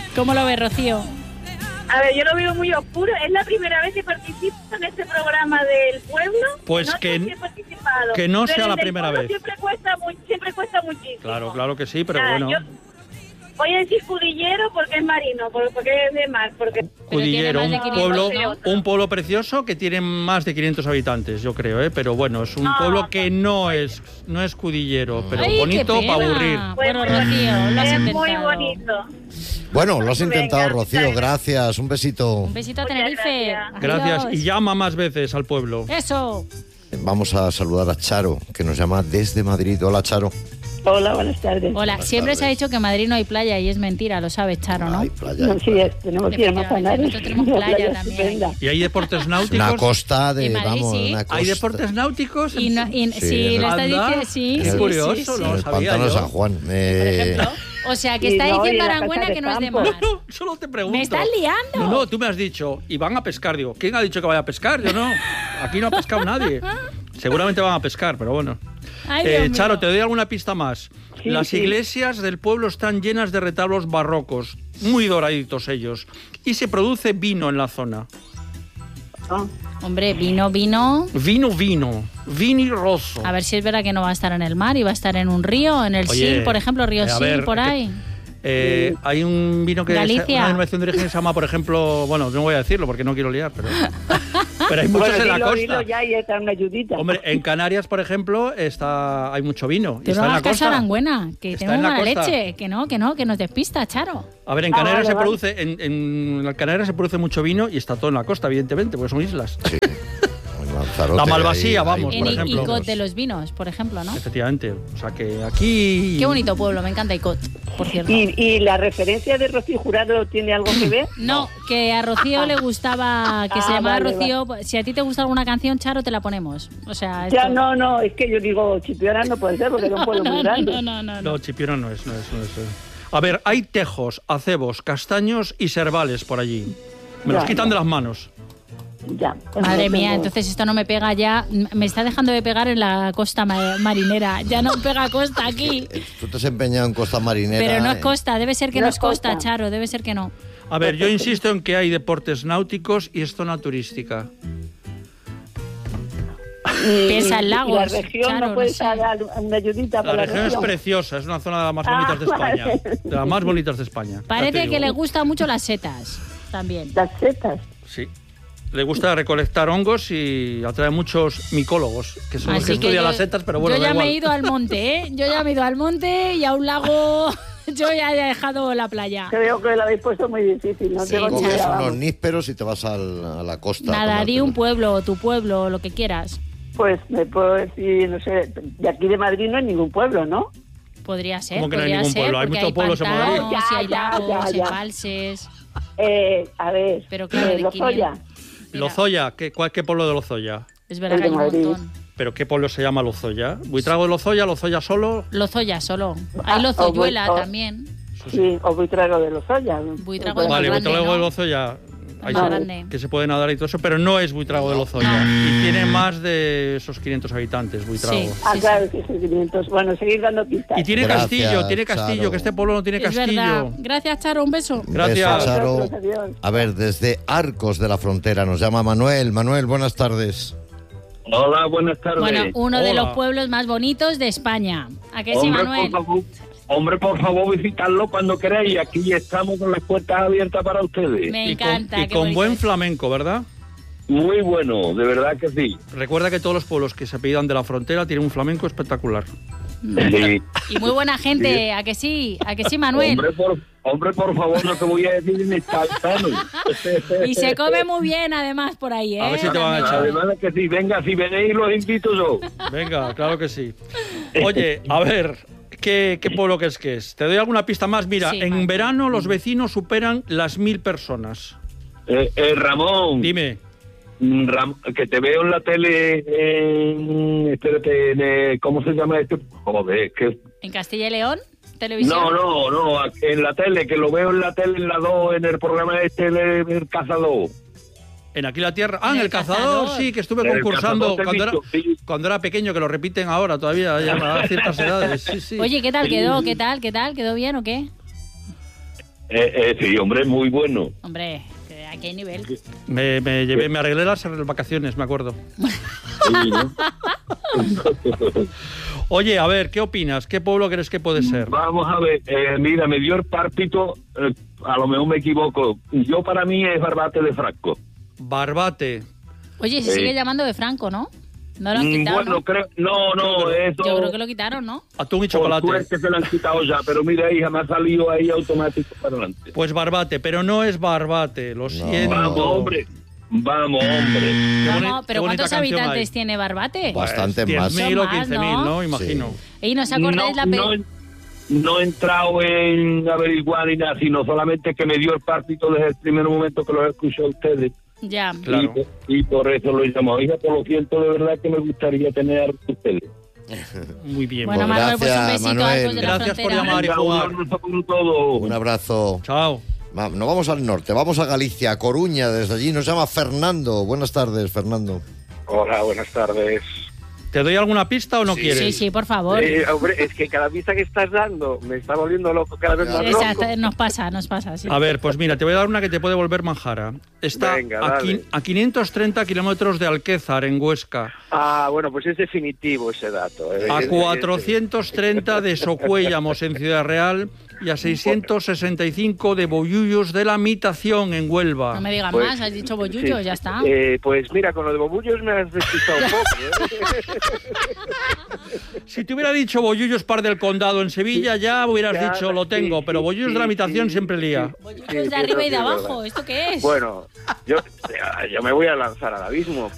¿Cómo lo ves, Rocío? A ver, yo lo veo muy oscuro. Es la primera vez que participo en este programa del pueblo. Pues no que, sé si he participado, que no pero sea el la del primera pueblo vez. Siempre cuesta muchísimo. Claro que sí, pero Nada, bueno. yo voy a decir Cudillero porque es marino, porque es de mar. Porque Cudillero, tiene más de 500, ¿no? un pueblo precioso que tiene más de 500 habitantes, yo creo, ¿eh? Pero bueno, es un pueblo que no es Cudillero, pero Ay, bonito qué para pena. aburrir. Bueno, Rocío, lo has es intentado. muy bonito. Bueno, lo has intentado, Venga, Rocío. Gracias. Un besito. Un besito a Muchas Tenerife. Gracias. Adiós. Y llama más veces al pueblo. Eso. Vamos a saludar a Charo, que nos llama desde Madrid. Hola, Charo. Hola, buenas tardes. Hola, Buenas siempre se ha tardes. dicho que en Madrid no hay playa y es mentira, lo sabes, Charo, ¿no? Hay playa. No, hay sí, playa. tenemos que ir a Manzanares. Nosotros tenemos playa también. estupenda. ¿Y hay deportes Es náuticos? una costa de, En Madrid, vamos, sí. una costa. ¿Hay deportes náuticos? Y no, y, Sí, sí, en lo el- está Anda, diciendo, sí, qué sí, curioso, sí, sí. ¿no? En el sabía pantano de yo. San Juan. Por ejemplo. O sea, que está Y no, diciendo y la Arangüena casa que de no es de campo. mar. No, solo te pregunto. Me estás liando. No, tú me has dicho, y van a pescar. Digo, ¿quién ha dicho que vaya a pescar? Yo no. Aquí no ha pescado nadie. Seguramente van a pescar, pero bueno. Ay, Dios mío. Charo, te doy alguna pista más. Sí, Las sí. iglesias del pueblo están llenas de retablos barrocos, muy doraditos ellos, y se produce vino en la zona. Ah, Hombre, vino. Vini rosso. A ver si es verdad que no va a estar en el mar y va a estar en un río, en el Oye, Sil, por ejemplo, río a Sil, ver, por ahí. Hay un vino que Galicia. una denominación de origen que se llama, por ejemplo, bueno, no voy a decirlo porque no quiero liar, pero hay muchos bueno, en la dilo, costa. dilo ya y esta una ayudita. Hombre, en Canarias, por ejemplo, hay mucho vino. Y Tú está no en la hagas caso costa. a Arangüena, que Está tenemos en la mala costa. leche. Que nos despista, Charo. A ver, en Canarias vale, se vale. produce, en Canarias se produce mucho vino y está todo en la costa, evidentemente, porque son islas. Sí. En Lanzarote La Malvasía, hay vamos, En por buenos ejemplo. Icot de los vinos, por ejemplo, ¿no? Efectivamente. O sea que aquí. Qué bonito pueblo, me encanta Icot, por cierto. ¿Y la referencia de Rocío Jurado tiene algo que ver? No, que a Rocío le gustaba, que se llamaba vale, Rocío. Si a ti te gusta alguna canción, Charo, te la ponemos. O sea, esto... Ya, no, es que yo digo, Chipiona no puede ser porque es un pueblo muy grande. no. No, Chipiona no es. A ver, hay tejos, acebos, castaños y servales por allí. Me los Ya, quitan ya. de las manos. Ya, pues Madre no mía, tengo- entonces esto no me pega ya. Me está dejando de pegar en la costa marinera. Ya no pega costa aquí. Tú te has empeñado en costa marinera. Pero no es costa, debe ser que No no es es costa, costa. Charo, debe ser que no. A ver, yo insisto en que hay deportes náuticos y es zona turística. Piensa en y lagos, la región Charo, no puede no sé. dar una ayudita La para la región es preciosa, es una zona de las más bonitas de España. vale. De las más bonitas de España. Ya te Parece digo. que le gustan mucho las setas también. Las setas. Sí. Le gusta recolectar hongos y atrae muchos micólogos, que son los que Así que estudian yo- las setas, pero bueno, yo da ya me he igual. ido al monte, ¿eh? Yo ya me he ido al monte y a un lago. Yo ya he dejado la playa. Creo que lo habéis puesto muy difícil. No Sí, tengo ni Coges idea, unos vamos. nísperos y te vas a la costa. a Nada, di tomártelo. un pueblo, tu pueblo, lo que quieras. Pues me puedo decir, no sé, de aquí de Madrid no hay ningún pueblo, ¿no? Podría ser, ¿Cómo que no hay podría ningún ser, pueblo? Hay porque muchos pueblos en Madrid. pantanos, Ya, y hay ya, lagos, ya, hay ya. embalses. A ver, Pero claro, de Lozoya. Mira. Lozoya, ¿qué pueblo de Lozoya? Es verdad El que hay de un Madrid. montón. ¿Pero qué pueblo se llama Lozoya? ¿Buitrago de Lozoya? ¿Lozoya solo? Lozoya solo. Ah, Hay Lozoyuela o- también. Sí, o Buitrago de Lozoya. Buitrago de Vale, más grande, Buitrago de ¿no? Lozoya. Ahí Más se- grande. que se puede nadar y todo eso, pero no es Buitrago de Lozoya. Y tiene más de esos 500 habitantes, Buitrago. Sí. Ah, claro, que sí, 500. Bueno, seguir dando pistas. Y tiene Gracias, castillo, Charo. que este pueblo no tiene Es verdad. castillo. Gracias, Charo, un beso. Gracias. Beso, Charo. Gracias, adiós. A ver, desde Arcos de la Frontera nos llama Manuel. Manuel, buenas tardes. Hola, buenas tardes. Bueno, uno de Hola. los pueblos más bonitos de España. ¿A qué sí, Manuel? Por favor, visitarlo cuando queráis. Aquí estamos con las puertas abiertas para ustedes. Me Y encanta. con, y qué con bonito buen es. flamenco, ¿verdad? Muy bueno, de verdad que sí. Recuerda que todos los pueblos que se apellidan de la frontera tienen un flamenco espectacular. Sí. Y muy buena gente, ¿a que sí? ¿A que sí, Manuel? Hombre, por favor, no te voy a decir ni saltano. Y se come muy bien, además, por ahí, ¿eh? A ver si te van a echar. Además de que sí, venga, si venéis los invito yo. Venga, claro que sí. Oye, a ver, ¿qué pueblo que es? Te doy alguna pista más. Mira, Sí, en vale. verano los vecinos superan las 1000 personas. Ramón, Dime, que te veo en la tele, espérate, ¿cómo se llama esto? Joder, que... ¿En Castilla y León? ¿Televisión? No, en la tele, que lo veo en la tele, en la 2, en el programa este del Cazador. en Aquí la Tierra. Ah, En en el el Cazador, Cazador. sí, que estuve En el concursando Cazador te he cuando era, visto, sí. cuando era pequeño, que lo repiten ahora todavía, ya a ciertas edades. Sí, sí. Oye, ¿qué tal quedó? ¿Qué tal? ¿Quedó bien o qué? Sí, hombre, muy bueno. Hombre, ¿a qué nivel? Me arreglé las vacaciones, me acuerdo. Sí, ¿no? Oye, a ver, ¿qué opinas? ¿Qué pueblo crees que puede ser? Vamos a ver, mira, me dio el párpito, a lo mejor me equivoco. Yo para mí es Barbate de Franco. Barbate. Oye, se sigue llamando de Franco, ¿no? No lo han quitado, Bueno, ¿no? creo, no, eso... Yo creo que lo quitaron, ¿no? Atún y Por chocolate. suerte se lo han quitado ya, pero mira, hija, me ha salido ahí automático para adelante. Pues Barbate, pero no es Barbate, lo siento. Vamos, hombre. Vamos, hombre. Vamos, pero qué bonita ¿cuántos canción habitantes hay. tiene Barbate? Bastante más. 10.000 o Son más, 15.000, ¿no? ¿no? Imagino. ¿Y no os acordáis No he entrado en averiguar ni nada, sino solamente que me dio el párpito desde el primer momento que los escuché a ustedes. Ya. Claro. Y por eso lo llamo. Hija, por lo siento, de verdad que me gustaría tener a ustedes. Muy bien. Bueno, Pues Manuel, pues un gracias, besito Manuel. a Ecos de la Gracias por Frontera. llamar y Venga, jugar. un abrazo por todo. Un abrazo. Chao. No vamos al norte, vamos a Galicia, a Coruña, desde allí nos llama Fernando. Buenas tardes, Fernando. Hola, buenas tardes. ¿Te doy alguna pista o no Sí. quieres? Sí, sí, por favor. Hombre, es que cada pista que estás dando me está volviendo loco, cada vez más Exacto, loco. nos pasa, sí. A ver, pues mira, te voy a dar una que te puede volver manjara. Está Venga, aquí, dale. a 530 kilómetros de Alquézar, en Huesca. Ah, bueno, pues es definitivo ese dato. A 430 de Socuéllamos, en Ciudad Real. Y a 665 de Bollullos de la Mitación, en Huelva. No me digas Pues, más, has dicho bollullo, sí. ya está. Pues mira, con lo de Bobullos me has despistado un poco. Si te hubiera dicho Bollullos Par del Condado en Sevilla, ya hubieras Ya, dicho, lo tengo. sí, pero Bollullos sí, de la Mitación sí, siempre lía. Bollullos sí, de arriba y de sí, es abajo, verdad. ¿esto qué es? Bueno, yo me voy a lanzar al abismo,